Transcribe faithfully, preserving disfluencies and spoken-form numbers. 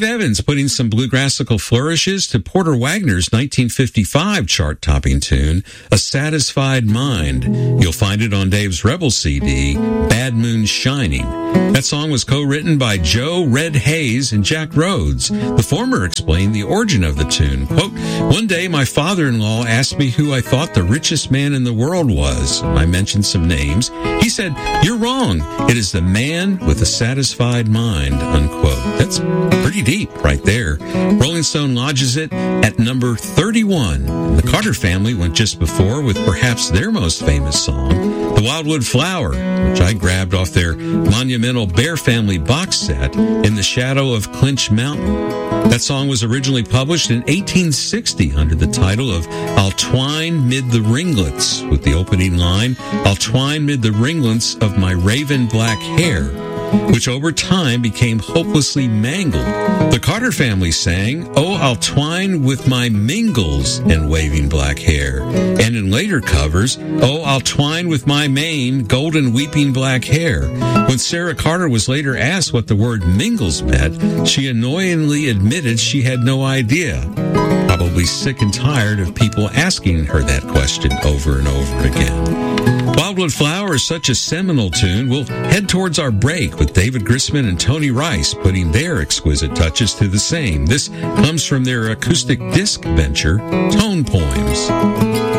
Evans putting some bluegrassical flourishes to Porter Wagner's nineteen fifty-five chart-topping tune, A Satisfied Mind. You'll find it on Dave's Rebel C D, Bad Moon Shining. That song was co-written by Joe Red Hayes and Jack Rhodes. The former explained the origin of the tune. Quote, one day my father-in-law asked me who I thought the richest man in the world was. I mentioned some names. He said, you're wrong. It is the man with a satisfied mind, unquote. That's pretty deep right there. Rolling Stone lodges it at number thirty-one. The Carter family went just before with perhaps their most famous song, The Wildwood Flower, which I grabbed off their monumental Bear Family box set, In the Shadow of Clinch Mountain. That song was originally published in eighteen sixty under the title of I'll Twine Mid the Ringlets, with the opening line, I'll twine mid the ringlets of my raven black hair, which over time became hopelessly mangled. The Carter family sang, Oh, I'll twine with my mingles and waving black hair. And in later covers, Oh, I'll twine with my mane, golden weeping black hair. When Sarah Carter was later asked what the word mingles meant, she annoyingly admitted she had no idea. Probably sick and tired of people asking her that question over and over again. Wildwood Flower is such a seminal tune, we'll head towards our break with David Grisman and Tony Rice putting their exquisite touches to the same. This comes from their acoustic disc venture, Tone Poems.